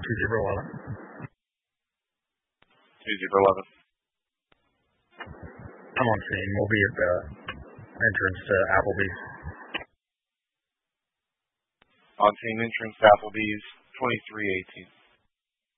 2011. 2011. I'm on scene. We'll be at the entrance to Applebee's. On scene entrance to Applebee's, 2318.